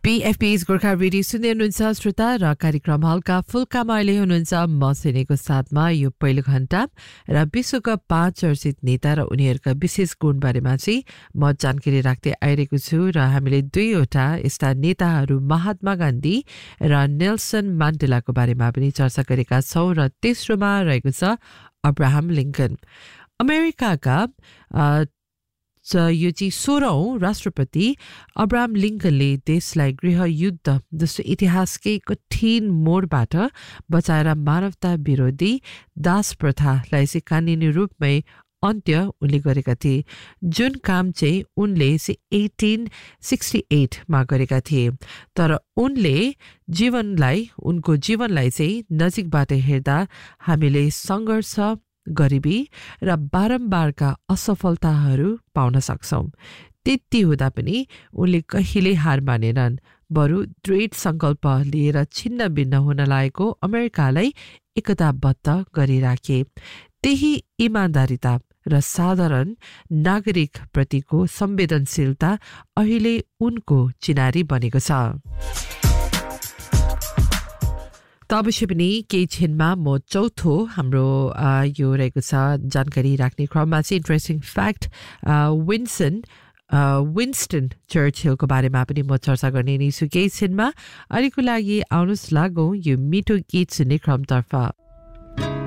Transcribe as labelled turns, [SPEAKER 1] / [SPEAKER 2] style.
[SPEAKER 1] BFP's Gorkha radio सुन्दै हुनुहुन्छ श्रोता र कार्यक्रम हल्का फुल्कामा अहिले हुनुहुन्छ म सेनेको साथमा यो पहिलो घण्टा र विश्वका 5 चर्चित नेता र उनीहरूका विशेष गुणबारेमा चाहिँ म जानकारी राख्दै आइरहेको छु र हामीले दुईवटा यस्ता नेताहरू महात्मा गान्धी र नेल्सन मान्डेलाको बारेमा पनि चर्चा गरेका छौं र तेस्रोमा रहेको छ अब्राहम लिंकन अमेरिकाका यो चाहिँ 16औं राष्ट्रपति अब्राहम लिंकनले देशलाई गृहयुद्ध जस्तो इतिहासकै कठिन मोडबाट बचाएर मानवता विरोधी दास प्रथालाई चाहिँ कानुनी रूपमै अन्त्य उनले गरेका थिए जुन काम चाहिँ उनले 1868 मा गरेका थिए तर उनको जीवनलाई चाहिँ नजिकबाट हेर्दा हामीले संघर्ष गरिबी र बारम्बारका असफलताहरू पाउन सक्छौं त्यति हुँदा पनि उनले कहिले हार मानेनन् बरु दृढ संकल्प लिएर छिन्न भिन्न हुन लागेको अमेरिकालाई एकताबद्ध गरिराखे त्यही इमानदारीता र साधारण नागरिक प्रतिको संवेदनशीलता अहिले उनको चिनारी बनेको छ अवश्य पनि केही क्षणमा म चौथो हाम्रो यो रहेको छ जानकारी राख्ने क्रममा चाहिँ इन्ट्रेस्टिङ फ्याक्ट विन्स्टन चर्चिलको बारेमा पनि म चर्चा गर्ने नै छु केही क्षणमा अहिलेको लागि आउनुहोस् लागौं यो मिठो गीत सुन्ने क्रमतर्फ